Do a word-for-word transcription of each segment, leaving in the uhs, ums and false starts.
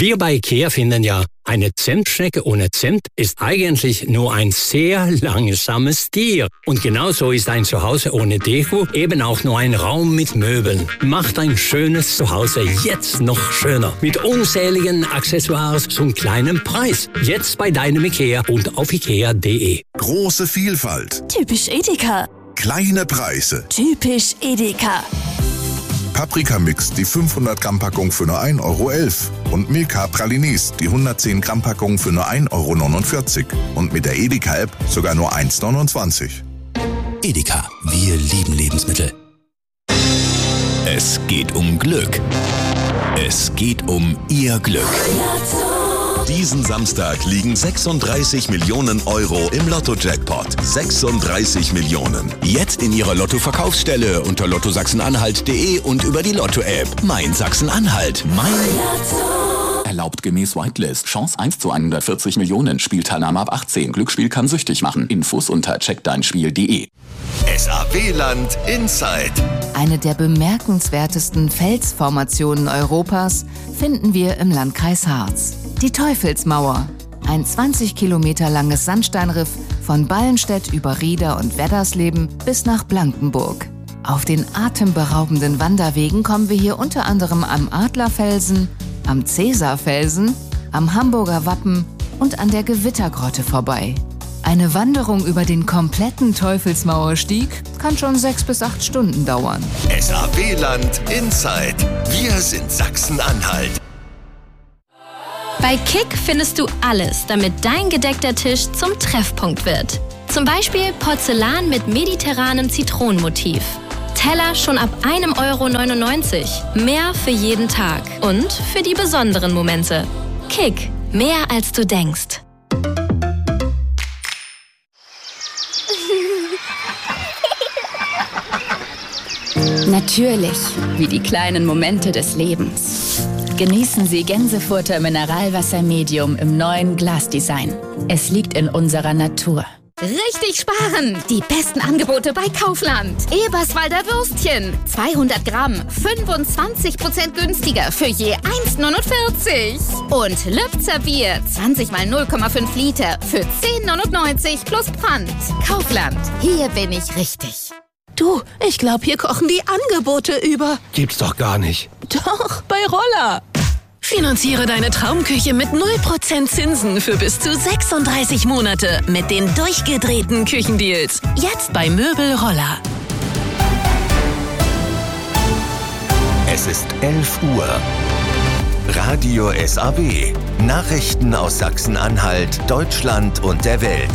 Wir bei IKEA finden ja, eine Zimtschnecke ohne Zimt ist eigentlich nur ein sehr langsames Tier. Und genauso ist ein Zuhause ohne Deko eben auch nur ein Raum mit Möbeln. Macht ein schönes Zuhause jetzt noch schöner. Mit unzähligen Accessoires zum kleinen Preis. Jetzt bei deinem IKEA und auf ikea punkt de. Große Vielfalt. Typisch Edeka. Kleine Preise. Typisch Edeka. Paprikamix, die fünfhundert Gramm Packung für nur ein Euro elf. Und Milka Pralines, die hundertzehn Gramm Packung für nur ein Euro neunundvierzig. Und mit der Edeka-App sogar nur eins neunundzwanzig. Edeka, wir lieben Lebensmittel. Es geht um Glück. Es geht um Ihr Glück. Diesen Samstag liegen sechsunddreißig Millionen Euro im Lotto-Jackpot. sechsunddreißig Millionen. Jetzt in Ihrer Lotto-Verkaufsstelle unter lotto sachsen-anhalt punkt de und über die Lotto-App. Mein Sachsen-Anhalt. Mein Lotto. Erlaubt gemäß Whitelist. Chance eins zu hundertvierzig Millionen. Spielteilnahme ab achtzehn. Glücksspiel kann süchtig machen. Infos unter check dein spiel punkt de. S A W-Land Inside. Eine der bemerkenswertesten Felsformationen Europas finden wir im Landkreis Harz. Die Teufelsmauer, ein zwanzig Kilometer langes Sandsteinriff von Ballenstedt über Rieder und Weddersleben bis nach Blankenburg. Auf den atemberaubenden Wanderwegen kommen wir hier unter anderem am Adlerfelsen, am Cäsarfelsen, am Hamburger Wappen und an der Gewittergrotte vorbei. Eine Wanderung über den kompletten Teufelsmauerstieg kann schon sechs bis acht Stunden dauern. S A W-Land Inside. Wir sind Sachsen-Anhalt. Bei Kick findest du alles, damit dein gedeckter Tisch zum Treffpunkt wird. Zum Beispiel Porzellan mit mediterranem Zitronenmotiv. Teller schon ab einem Euro neunundneunzig. Mehr für jeden Tag und für die besonderen Momente. Kick, mehr als du denkst. Natürlich, wie die kleinen Momente des Lebens. Genießen Sie Gänsefurter Mineralwasser Medium im neuen Glasdesign. Es liegt in unserer Natur. Richtig sparen! Die besten Angebote bei Kaufland. Eberswalder Würstchen. zweihundert Gramm, fünfundzwanzig Prozent günstiger für je eins neunundvierzig. Und Lübzer Bier, zwanzig mal null Komma fünf Liter für zehn neunundneunzig plus Pfand. Kaufland, hier bin ich richtig. Du, ich glaube, hier kochen die Angebote über. Gibt's doch gar nicht. Doch, bei Roller. Finanziere deine Traumküche mit null Prozent Zinsen für bis zu sechsunddreißig Monate mit den durchgedrehten Küchendeals. Jetzt bei Möbel Roller. Es ist elf Uhr. Radio S A W. Nachrichten aus Sachsen-Anhalt, Deutschland und der Welt.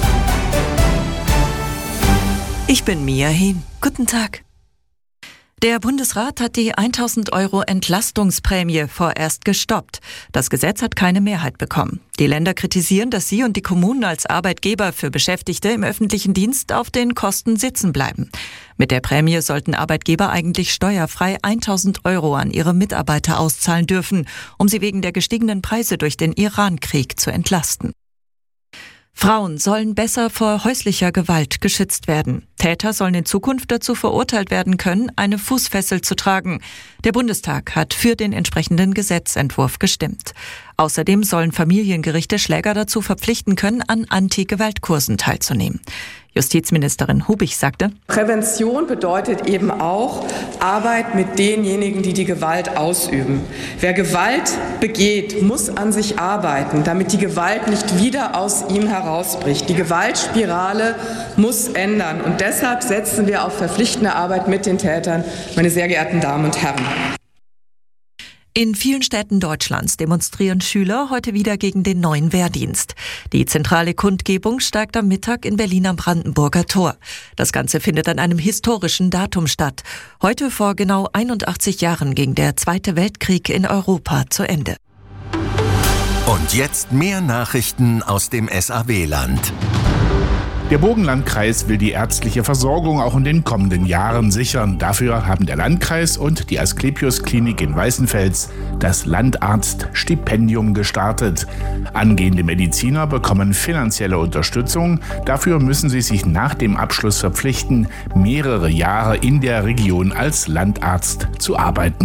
Ich bin Mia Hehn. Guten Tag. Der Bundesrat hat die tausend Euro Entlastungsprämie vorerst gestoppt. Das Gesetz hat keine Mehrheit bekommen. Die Länder kritisieren, dass sie und die Kommunen als Arbeitgeber für Beschäftigte im öffentlichen Dienst auf den Kosten sitzen bleiben. Mit der Prämie sollten Arbeitgeber eigentlich steuerfrei tausend Euro an ihre Mitarbeiter auszahlen dürfen, um sie wegen der gestiegenen Preise durch den Iran-Krieg zu entlasten. Frauen sollen besser vor häuslicher Gewalt geschützt werden. Täter sollen in Zukunft dazu verurteilt werden können, eine Fußfessel zu tragen. Der Bundestag hat für den entsprechenden Gesetzentwurf gestimmt. Außerdem sollen Familiengerichte Schläger dazu verpflichten können, an Anti-Gewalt-Kursen teilzunehmen. Justizministerin Hubich sagte: Prävention bedeutet eben auch Arbeit mit denjenigen, die die Gewalt ausüben. Wer Gewalt begeht, muss an sich arbeiten, damit die Gewalt nicht wieder aus ihm herausbricht. Die Gewaltspirale muss ändern. Und deshalb setzen wir auf verpflichtende Arbeit mit den Tätern, meine sehr geehrten Damen und Herren. In vielen Städten Deutschlands demonstrieren Schüler heute wieder gegen den neuen Wehrdienst. Die zentrale Kundgebung steigt am Mittag in Berlin am Brandenburger Tor. Das Ganze findet an einem historischen Datum statt. Heute vor genau einundachtzig Jahren ging der Zweite Weltkrieg in Europa zu Ende. Und jetzt mehr Nachrichten aus dem S A W-Land. Der Burgenlandkreis will die ärztliche Versorgung auch in den kommenden Jahren sichern. Dafür haben der Landkreis und die Asklepios-Klinik in Weißenfels das Landarzt-Stipendium gestartet. Angehende Mediziner bekommen finanzielle Unterstützung. Dafür müssen sie sich nach dem Abschluss verpflichten, mehrere Jahre in der Region als Landarzt zu arbeiten.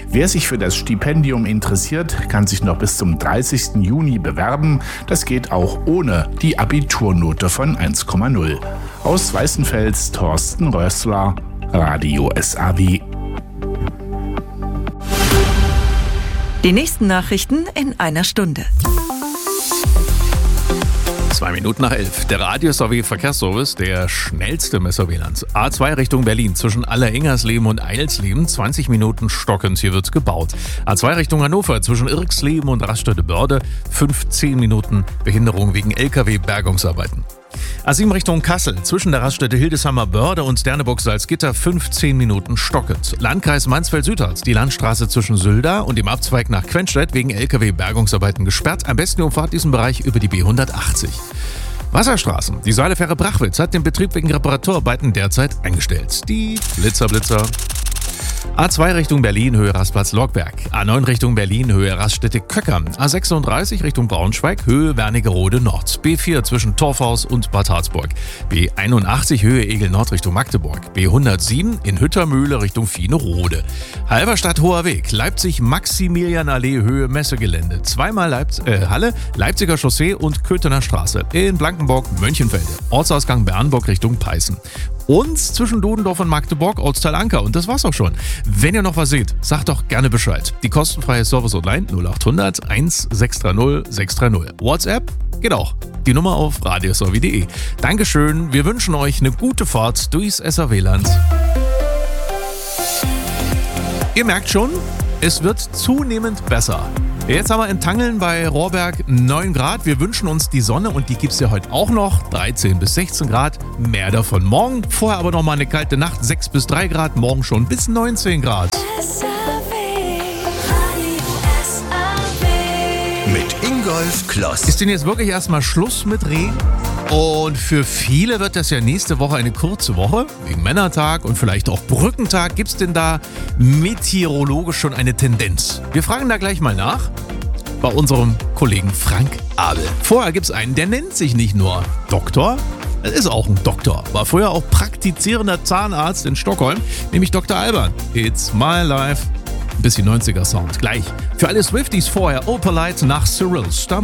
Wer sich für das Stipendium interessiert, kann sich noch bis zum dreißigsten Juni bewerben. Das geht auch ohne die Abiturnote von eins Komma null. Aus Weißenfels, Thorsten Rössler, Radio S A W. Die nächsten Nachrichten in einer Stunde. Zwei Minuten nach elf. Der Radio S A W Verkehrsservice, der schnellste im S A W-Land. A zwei Richtung Berlin zwischen Aller-Ingersleben und Eilsleben, zwanzig Minuten stockend, hier wird gebaut. A zwei Richtung Hannover zwischen Irksleben und Raststätte-Börde, fünfzehn Minuten Behinderung wegen L K W-Bergungsarbeiten. A sieben Richtung Kassel zwischen der Raststätte Hildesheimer-Börde und Sterneburg-Salzgitter, fünfzehn Minuten stockend. Landkreis Mansfeld-Südharz, die Landstraße zwischen Sülda und dem Abzweig nach Quenstedt wegen L K W-Bergungsarbeiten gesperrt. Am besten umfahrt diesen Bereich über die B hundertachtzig. Wasserstraßen. Die Seilefähre Brachwitz hat den Betrieb wegen Reparaturarbeiten derzeit eingestellt. Die Blitzer, Blitzer. A zwei Richtung Berlin, Höhe Rastplatz Logberg. A neun Richtung Berlin, Höhe Raststätte Köckern. A sechsunddreißig Richtung Braunschweig, Höhe Wernigerode Nord. B vier zwischen Torfhaus und Bad Harzburg. B einundachtzig Höhe Egel Nord Richtung Magdeburg. B hundertsieben in Hüttermühle Richtung Fienerode. Halberstadt Hoher Weg, Leipzig Maximilianallee Höhe Messegelände. Zweimal Leipz- äh, Halle, Leipziger Chaussee und Köthener Straße. In Blankenburg Mönchenfelde. Ortsausgang Bernburg Richtung Peißen. Und zwischen Dudendorf und Magdeburg Ortsteil Anker. Und das war's auch schon. Wenn ihr noch was seht, sagt doch gerne Bescheid. Die kostenfreie Service-Hotline null acht hundert eins sechs drei null sechs drei null. WhatsApp geht auch. Die Nummer auf radio s a w punkt d e. Dankeschön. Wir wünschen euch eine gute Fahrt durchs S A W-Land. Ihr merkt schon, es wird zunehmend besser. Jetzt haben wir in Tangeln bei Rohrberg neun Grad. Wir wünschen uns die Sonne und die gibt es ja heute auch noch. dreizehn bis sechzehn Grad, mehr davon morgen. Vorher aber noch mal eine kalte Nacht, sechs bis drei Grad, morgen schon bis neunzehn Grad. Mit Ingolf Kloss. Ist denn jetzt wirklich erstmal Schluss mit Regen? Und für viele wird das ja nächste Woche eine kurze Woche, wegen Männertag und vielleicht auch Brückentag. Gibt es denn da meteorologisch schon eine Tendenz? Wir fragen da gleich mal nach bei unserem Kollegen Frank Abel. Vorher gibt es einen, der nennt sich nicht nur Doktor, er ist auch ein Doktor, war früher auch praktizierender Zahnarzt in Stockholm, nämlich Doktor Alban. It's my life. Ein bisschen neunziger Sound. Gleich. Für alle Swifties vorher Opalite nach Cyril Stump.